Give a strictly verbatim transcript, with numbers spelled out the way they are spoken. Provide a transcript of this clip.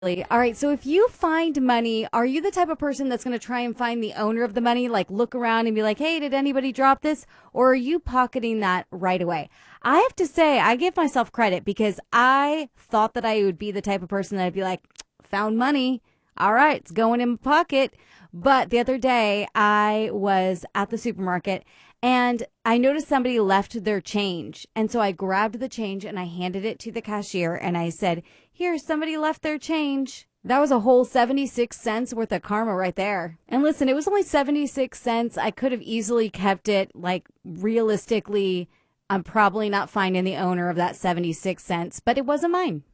All right, so if you find money, are you the type of person that's going to try and find the owner of the money, like look around and be like, hey, did anybody drop this? Or are you pocketing that right away? I have to say, I give myself credit because I thought that I would be the type of person that I'd be like, found money. All right, it's going in my pocket. But the other day, I was at the supermarket and I noticed somebody left their change. And so I grabbed the change and I handed it to the cashier and I said, here, somebody left their change. That was a whole seventy-six cents worth of karma right there. And listen, it was only seventy-six cents. I could have easily kept it. Like, realistically, I'm probably not finding the owner of that seventy-six cents, but it wasn't mine.